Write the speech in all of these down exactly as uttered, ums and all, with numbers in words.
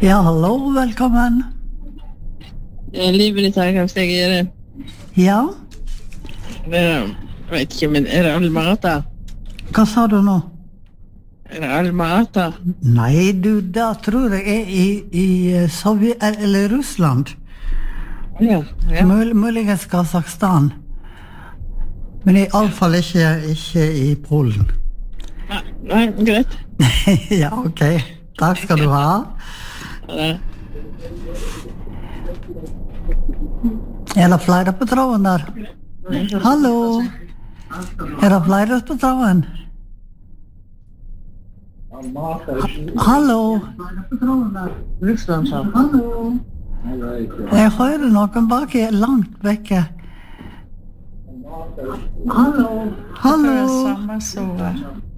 Ja, hallo, velkommen. Livet ditt her, kan jeg gjøre det? Ja, Det er, jeg vet ikke, men er det Alma-Ata? hva sa du nå? Er det Alma-Ata? Nei, du, da tror jeg er i, i Sovjet, eller Russland. Ja, ja. Mul, muligens Kazakstan. Men i alle fall ikke, ikke i Polen. Nei, nei, greit. Ja, ok. Takk skal du ha. Ja. Er det flere på tråden der? Hallo? Er det flere på tråden? Hallo? Russland, sa. Hallo? Jeg hører noen bak her, langt vekke. Hallo? Hallo? Samme sove.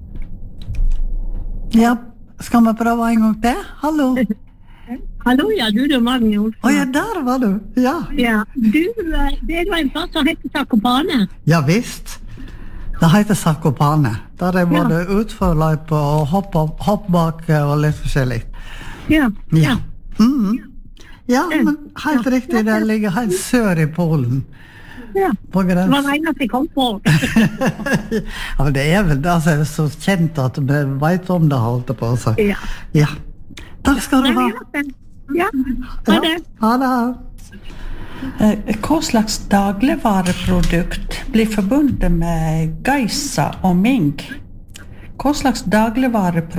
Ja, skal vi prøve en gang til? Hallo? Hallo, ja, du er Magne Olsen. Å ja, der var du. Ja. Ja, du, det er en plass som heter Zakopane. Ja, visst. Det heter Zakopane. Der er både utforløype og hopp, hopp bak og litt forskjellig. Ja, Ja. Mm. Ja, men helt riktig, det ligger helt sør i Polen. ja. På Det var grens. det eneste jeg kom på. Ja, men det er vel det som er så kjent at vi vet om det, holdt det på å si. Ja. Ja. Takk skal du ha. Ja, ha det. Ha det. Eh, Hva slags dagligvareprodukt blir forbundet med geisa og mink? Hva slags dagligvareprodukt